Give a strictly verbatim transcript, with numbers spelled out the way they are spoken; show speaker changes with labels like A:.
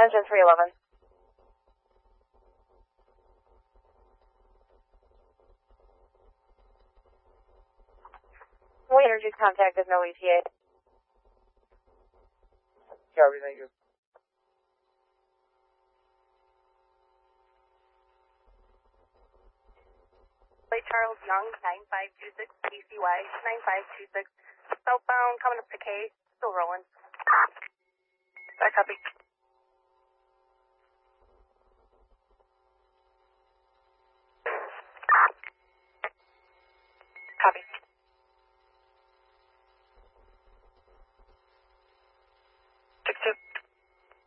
A: engine three eleven. We energy contact is no E T A.
B: Copy, thank you.
C: Charles Young, nine five two six, P C Y, nine five two six, southbound, coming up to K, still rolling. Back copy. Copy.